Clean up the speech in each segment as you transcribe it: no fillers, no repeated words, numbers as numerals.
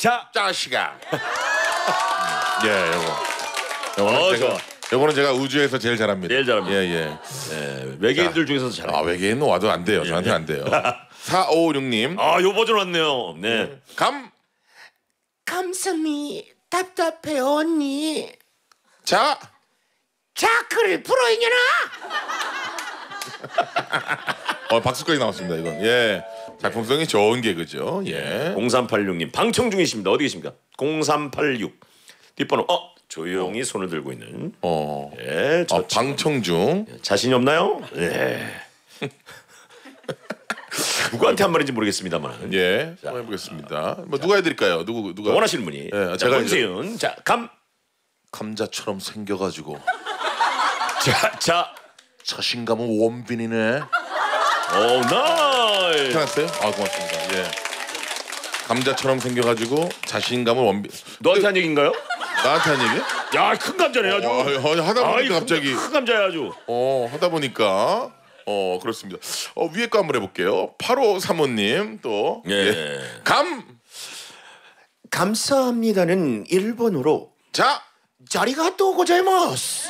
자, 자식아. 예, 요거. 좋아. 요거는 제가 우주에서 제일 잘합니다. 제일 잘합니다. 예. 외계인들 중에서도 잘해. 외계인 와도 안 돼요. 저한테 안 돼요. 4556님. 요 버전 왔네요. 네. 감성이 답답해요 언니. 자. 자크를 풀어 이년아. 박수까지 나왔습니다. 이건. 예. 작품성이 좋은 개그죠. 예. 0386님 방청 중이십니다. 어디 계십니까? 0386 뒷번호 조용히 손을 들고 있는. 예, 방청 중. 자신이 없나요? 네. 누구한테 한 말인지 모르겠습니다만. 예. 한번 해보겠습니다. 뭐 누가 해드릴까요? 누가 원하시는 분이. 예, 제가 문세윤. 자, 감자처럼 생겨가지고. 자. 자신감은 원빈이네. 나이스. 괜찮았어요? 고맙습니다. 예. 감자처럼 생겨가지고 자신감은 원빈. 너한테 한 얘기인가요? 나한테 한 얘기? 야, 큰 감자네 아주. 하다 보니까 갑자기. 큰 감자야 아주. 하다 보니까. 그렇습니다. 위에 거 한번 해볼게요. 8535님 또. 예. 감사합니다는 일본어로 자. 자리가또 고자이마스.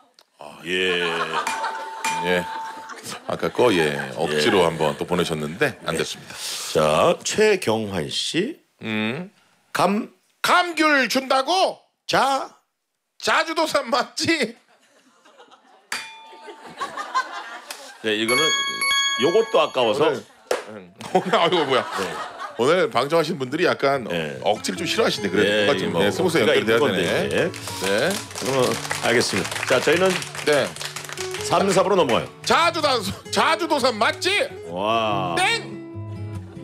예. 아까 거 억지로 한번 또 보내셨는데 안 됐습니다. 자, 최경환 씨. 감귤 준다고? 자주도산 맞지? 네, 이거는 요것도 아까워서. 아이고 뭐야. 오늘 방청하신 분들이 약간 억지를 좀 싫어하시네. 그래도 똑같은 스무스 연결돼야 되네. 네. 그러면 알겠습니다. 자, 저희는 3, 4부로 넘어가요. 자주도산 맞지? 와. 땡.